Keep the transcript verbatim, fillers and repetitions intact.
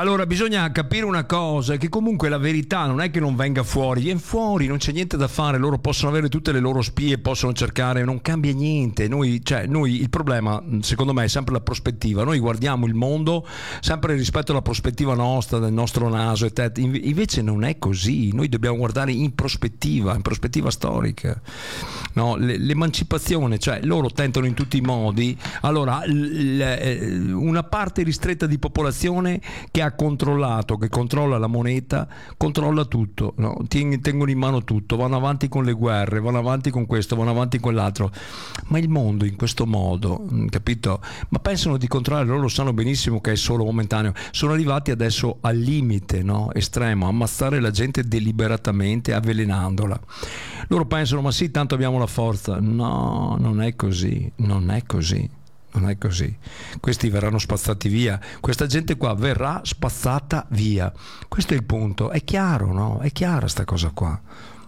Allora bisogna capire una cosa, che comunque la verità non è che non venga fuori, viene fuori, non c'è niente da fare, loro possono avere tutte le loro spie, possono cercare, non cambia niente. Noi, cioè, noi il problema secondo me è sempre la prospettiva, noi guardiamo il mondo sempre rispetto alla prospettiva nostra, del nostro naso e te. Invece non è così, noi dobbiamo guardare in prospettiva, in prospettiva storica, no? L'emancipazione, cioè loro tentano in tutti i modi. Allora una parte ristretta di popolazione che ha controllato, che controlla la moneta, controlla tutto, no? Tengono in mano tutto, vanno avanti con le guerre, vanno avanti con questo, vanno avanti con l'altro, ma il mondo in questo modo, capito? Ma pensano di controllare, loro sanno benissimo che è solo momentaneo, sono arrivati adesso al limite, no? Estremo, ammazzare la gente deliberatamente, avvelenandola. Loro pensano, ma sì, tanto abbiamo la forza. No, non è così, non è così. Non è così, questi verranno spazzati via, questa gente qua verrà spazzata via, questo è il punto, è chiaro, no? È chiara sta cosa qua.